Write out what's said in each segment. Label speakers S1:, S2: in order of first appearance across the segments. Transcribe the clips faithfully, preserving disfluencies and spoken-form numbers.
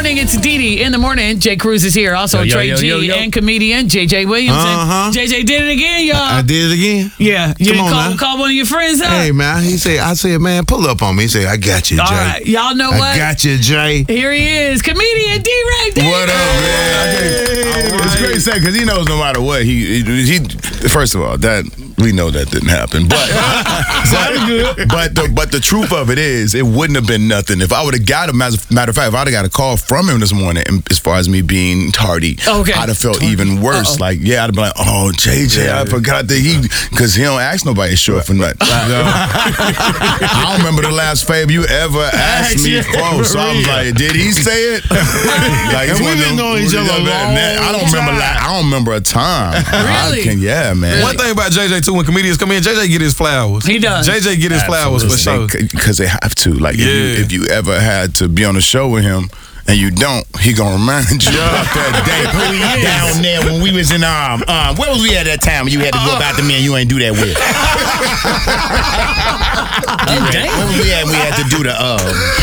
S1: morning. It's Dee Dee in the morning. Jay Cruz is here. Also,
S2: yo,
S1: Trey
S2: yo,
S1: G
S2: yo, yo.
S1: and comedian J J Williams.
S3: Uh-huh.
S1: J J did it again, y'all.
S3: I did it again.
S1: Yeah. You
S3: Come
S1: didn't
S3: on
S1: call,
S3: now.
S1: call one of your friends up?
S3: Hey, man. He said, I said, man, pull up on me. He said, I got you, Jay.
S1: All right. Y'all know
S3: I
S1: what?
S3: got you, Jay.
S1: Here he is. Comedian D-Ray Davis.
S4: What up, man? It's great to say because he knows no matter what he, he he. First of all, that we know that didn't happen, but but, but the but the truth of it is, it wouldn't have been nothing if I would have got a matter matter of fact, if I'd have got a call from him this morning, and as far as me being tardy,
S1: Okay.
S4: I'd have felt even worse.
S1: Uh-oh.
S4: Like, yeah, I'd have been like, oh, J J, I forgot that he, because he don't ask nobody short for nothing. I don't remember the last favor you ever asked me for, so I was like, did he say it? Like,
S3: And
S4: it's
S3: we've
S4: one of
S3: been
S4: them-
S3: knowing each other a long
S4: I don't remember.
S3: time.
S4: La- I don't remember a time.
S1: Really?
S4: I can, yeah, man.
S2: One thing about J J too, when comedians come in, J J get his flowers.
S1: He does.
S2: J J get his flowers for sure.
S4: Because they have to. Like,
S2: Yeah.
S4: if, you, if you ever had to be on a show with him and you don't, he gonna remind you about that day.
S5: Who he is. Down there when we was in um um where was we at that time when you had to go about the men you ain't do that with?
S1: Damn.
S5: Where was we at when we had to do the uh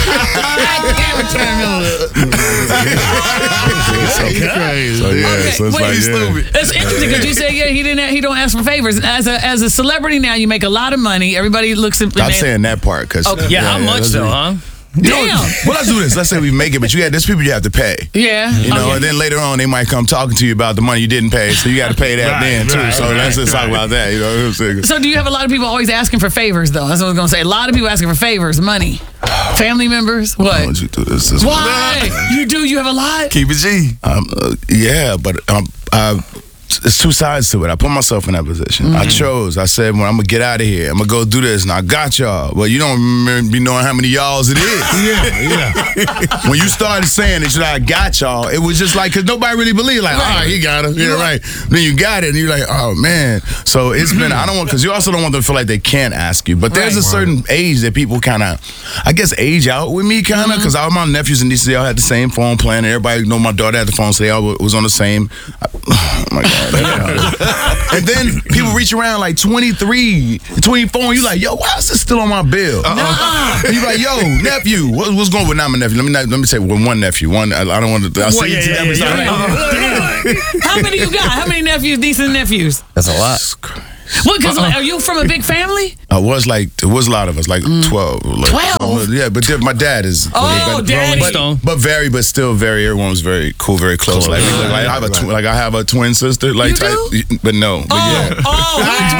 S4: So,
S3: Crazy.
S4: so yeah,
S1: Okay,
S4: so it's
S1: wait,
S4: like,
S1: he's
S4: yeah.
S1: That's interesting because you say yeah he didn't he don't ask for favors. As a as a celebrity now, you make a lot of money. Everybody looks at
S4: I'm saying that part because
S1: Okay.
S2: Yeah, how much though, huh?
S1: Damn.
S4: Well, let's do this. Let's say we make it, but you got there's people you have to pay.
S1: Yeah.
S4: You know,
S1: Okay.
S4: and then later on they might come talking to you about the money you didn't pay, so you got to pay that
S3: Right,
S4: then too.
S3: right,
S4: so
S3: right,
S4: let's just talk
S3: right.
S4: about that. You know what I'm saying?
S1: So do you have a lot of people always asking for favors though? That's what I was gonna say. A lot of people asking for favors, money, family members.
S4: Why
S1: What?
S4: would you do this? this
S1: Why? You do? You have a lot?
S2: Keep it G.
S4: Um, uh, yeah, but um, uh, it's two sides to it. I put myself in that position.
S1: Mm-hmm.
S4: I chose. I said, well, I'm gonna get out of here. I'm gonna go do this, and I got y'all. Well, you don't remember be knowing how many y'alls it is.
S3: Yeah, yeah.
S4: When you started saying that, you know, I got y'all, it was just like, because nobody really believed, like, all right, he got it. Yeah, right. Then you got it, and you're like, oh, man. So it's been, I don't want, because you also don't want them to feel like they can't ask you. But there's
S1: Right.
S4: a certain age that people kind of, I guess, age out with me, kind of, because all my nephews and nieces, they all had the same phone plan, and everybody know my daughter had the phone, so they all was on the same. Oh, my God. And then people reach around like twenty-three, twenty-four, and you like, yo, why is this still on my bill?
S1: Nuh-uh.
S4: And you like, yo, nephew, what, what's going on with not my nephew? Let me not, let me say well, one nephew. One, I, I don't want to. I see
S5: yeah,
S4: you
S5: yeah,
S4: never
S5: yeah,
S4: say-
S5: yeah.
S1: How many you got? How many nephews? Decent nephews?
S2: That's a lot.
S1: What? Because like, are you from a big family?
S4: I was like, it was a lot of us, like twelve. Like,
S1: twelve?
S4: Yeah, but then my dad is.
S1: Oh,
S4: but,
S1: daddy.
S4: But, but very, but still very. Everyone was very cool, very close. Like, like, I have a tw- like I have a twin sister. Like,
S1: You
S4: type,
S1: do?
S4: but no, but
S1: Oh,
S4: yeah.
S1: oh,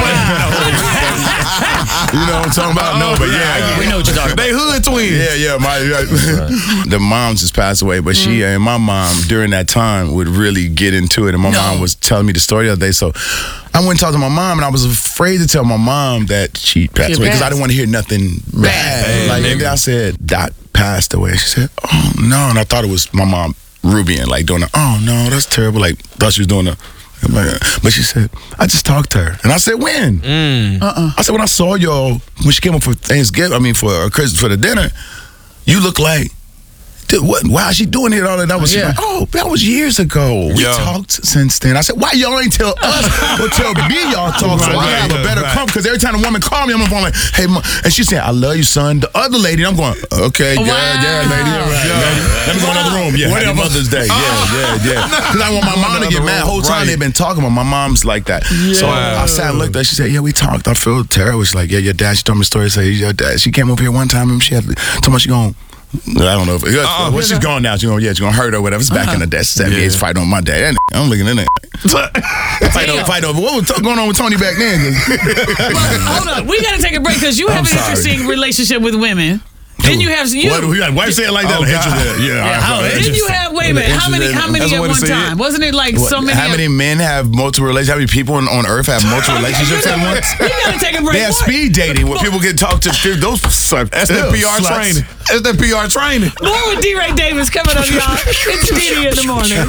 S4: You know what I'm talking about? No, but yeah.
S2: We know what you're talking about. They hood twins.
S4: Yeah, yeah. My the moms just passed away, but she and my mom during that time would really get into it. And my
S1: No.
S4: mom was telling me the story the other day, so I went and talked to my mom, and I was afraid to tell my mom that she passed
S1: She
S4: away because I
S1: passed.
S4: didn't want to hear nothing bad.
S1: Bad.
S4: Like, and then I said, Doc passed away. She said, oh no, and I thought it was my mom Rubian, like doing a, oh no, that's terrible. Like thought she was doing a. But she said, I just talked to her. And I said, when?
S2: Mm.
S1: Uh-uh.
S4: I said, when I saw y'all, when she came up for Thanksgiving, I mean, for uh, Christmas, for the dinner, you look like, dude, what, why is she doing it all that? I was
S1: Yeah.
S4: like, oh, that was years ago. We
S2: Yo.
S4: talked since then. I said, why y'all ain't tell us or tell me y'all talk so I
S3: Right,
S4: have a
S3: right,
S4: better
S3: right.
S4: comp? Because every time a woman call me, I'm on the phone like, hey, ma. And she said, I love you, son. The other lady, I'm going, okay, yeah,
S1: Wow.
S4: yeah, lady, all right. Yeah. Let me go in another room. Yeah, happy
S3: Whatever.
S4: Mother's Day. Yeah, yeah, yeah. Because I want my mom to get mad. The whole time
S2: Right.
S4: they've been talking about my mom's like that. So I sat and looked at her. She said, yeah, we talked. I feel terrible. She's like, yeah, your dad, she told me a story. Say, your dad, she came up here one time and she had, told me she going, I don't know if
S2: Uh-uh.
S4: well, she's gone now. She's going, yeah, she's gonna hurt her or whatever. It's back in the day, seventy-eight,
S2: Yeah.
S4: fight on my dad. I'm looking at that. fight, over, fight over. What was t- going on with Tony back then?
S1: Hold on. We got to take a break because you have
S4: I'm
S1: an
S4: sorry.
S1: interesting relationship with women. Then you have you.
S4: What, who got- why you say it like that?
S2: Oh, God.
S4: Interested. Yeah.
S1: Yeah,
S4: all
S1: how,
S4: right,
S1: didn't you have? Wait a minute. How many? How many
S2: That's
S1: at
S2: the way
S1: one
S2: to say it.
S1: time? Wasn't it like
S4: What,
S1: so many?
S4: how many men have multiple relationships? How many people on, on Earth have multiple relationships at once?
S1: We got to take a break.
S4: They have
S1: What?
S4: speed dating where people get talked to. Those suck.
S2: That's that P R training. That's that P R training.
S1: More with D-Ray Davis coming up, y'all. It's D D in the morning.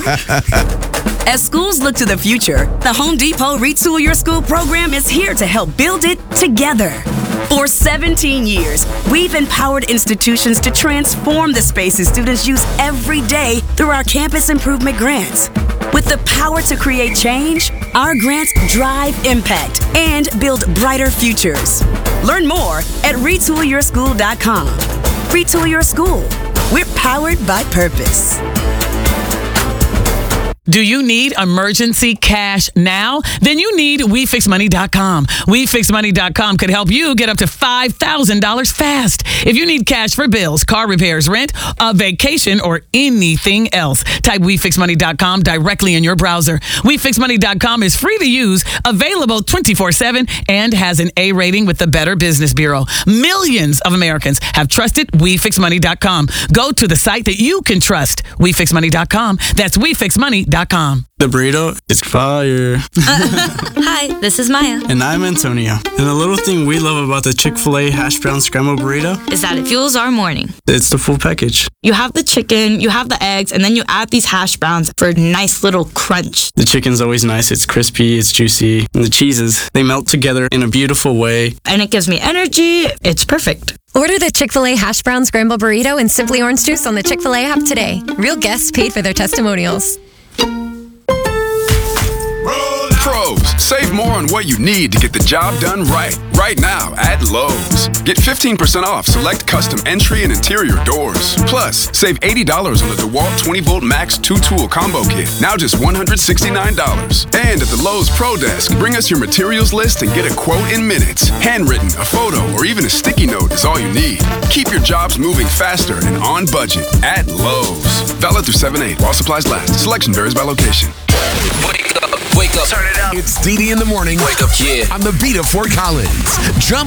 S6: As schools look to the future, the Home Depot Retool Your School program is here to help build it together. For seventeen years, we've empowered institutions to transform the spaces students use every day through our campus improvement grants. With the power to create change, our grants drive impact and build brighter futures. Learn more at retool your school dot com. Retool Your School. We're powered by purpose.
S1: Do you need emergency cash now? Then you need we fix money dot com. we fix money dot com could help you get up to five thousand dollars fast. If you need cash for bills, car repairs, rent, a vacation, or anything else, type we fix money dot com directly in your browser. we fix money dot com is free to use, available twenty-four seven, and has an A rating with the Better Business Bureau. Millions of Americans have trusted we fix money dot com. Go to the site that you can trust, we fix money dot com. That's we fix money dot com.
S7: The burrito is fire.
S8: Hi, this is Maya.
S7: And I'm Antonio. And the little thing we love about the Chick-fil-A hash brown scrambled burrito
S8: Is that it fuels our morning.
S7: it's the full package.
S8: You have the chicken, you have the eggs, and then you add these hash browns for a nice little crunch.
S7: The chicken's always nice. It's crispy, it's juicy. And the cheeses, they melt together in a beautiful way.
S8: And it gives me energy. It's perfect.
S9: Order the Chick-fil-A Hash Brown Scramble Burrito and Simply Orange Juice on the Chick-fil-A app today. Real guests paid for their testimonials.
S10: Pros, save more on what you need to get the job done right. Right now at Lowe's. Get fifteen percent off select custom entry and interior doors. Plus, save eighty dollars on the DeWalt twenty volt Max two tool combo kit. Now just one hundred sixty-nine dollars. And at the Lowe's Pro Desk, bring us your materials list and get a quote in minutes. Handwritten, a photo, or even a sticky note is all you need. Keep your jobs moving faster and on budget at Lowe's. Valid through seven eight while supplies last. Selection varies by location.
S11: Wake up, wake up. Turn it up.
S12: It's D D in the morning.
S11: Wake up, yeah.
S12: On the beat of Fort Collins. Jump